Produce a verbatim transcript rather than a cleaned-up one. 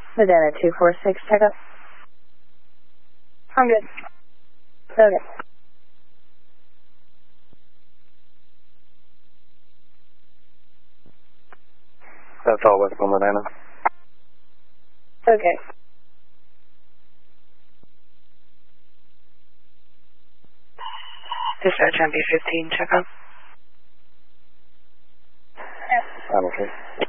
Medina two four six, check up. I'm good. Okay. That's all West Medina. Okay. Dispatch M P fifteen, check up. Yeah. I'm okay.